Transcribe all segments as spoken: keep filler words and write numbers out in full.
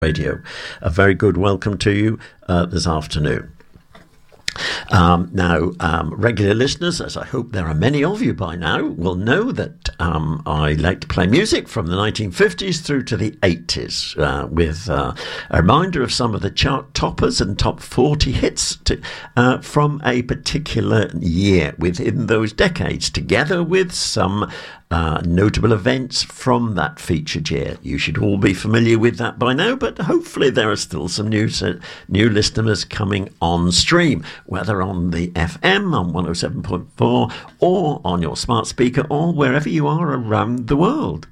Radio. A very good welcome to you uh, this afternoon. Um, now, um, regular listeners, as I hope there are many of you by now, will know that um, I like to play music from the nineteen fifties through to the eighties, uh, with uh, a reminder of some of the chart toppers and top forty hits to, uh, from a particular year within those decades, together with some Uh, notable events from that featured year. You should all be familiar with that by now, but hopefully there are still some new uh, new listeners coming on stream, whether on the F M on one oh seven point four or on your smart speaker or wherever you are around the world.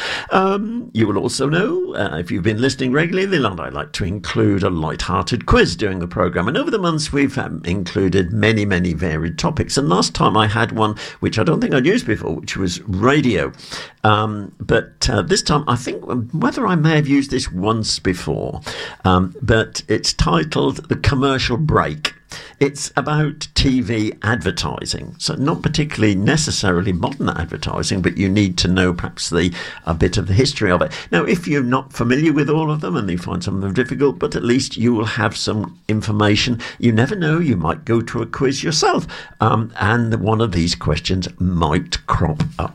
Um, you will also know, uh, if you've been listening regularly, that I like to include a light-hearted quiz during the programme. And over the months, we've um, included many, many varied topics. And last time I had one, which I don't think I'd used before, which was radio. Um, but uh, this time, I think whether I may have used this once before, um, but it's titled The Commercial Break. It's about T V advertising, so not particularly necessarily modern advertising, but you need to know perhaps the a bit of the history of it. Now, if you're not familiar with all of them and you find some of them difficult, but at least you will have some information. You never know, you might go to a quiz yourself, um, and one of these questions might crop up.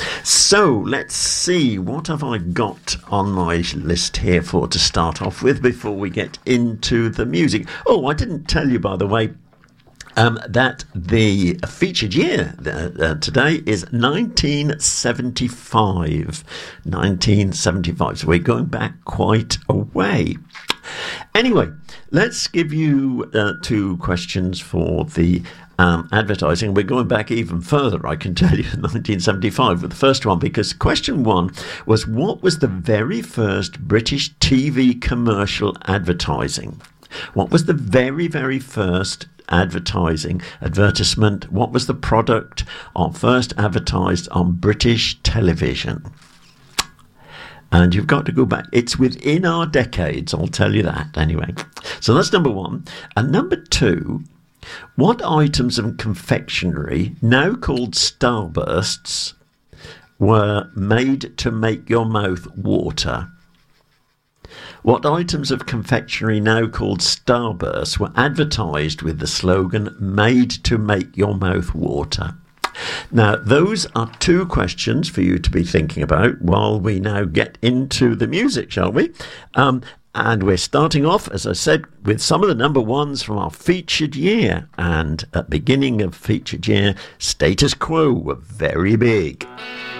So let's see, what have I got on my list here for to start off with before we get into the music? Oh, I didn't tell you, by the way, um, that the featured year uh, uh, today is nineteen seventy-five. nineteen seventy-five, so we're going back quite a way. Anyway, let's give you uh, two questions for the Um, advertising. We're going back even further, I can tell you, in nineteen seventy-five with the first one, because question one was, what was the very first British T V commercial advertising? What was the very, very first advertising advertisement? What was the product of first advertised on British television? And you've got to go back. It's within our decades, I'll tell you that anyway. So that's number one. And number two, what items of confectionery, now called Starbursts, were made to make your mouth water? What items of confectionery, now called Starbursts, were advertised with the slogan, made to make your mouth water? Now, those are two questions for you to be thinking about while we now get into the music, shall we? Um, And we're starting off, as I said, with some of the number ones from our featured year. And at the beginning of featured year, Status Quo were very big.